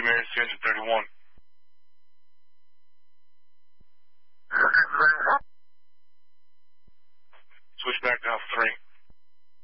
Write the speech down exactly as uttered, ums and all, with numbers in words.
Demers two thirty-one. Switch back to Alpha three.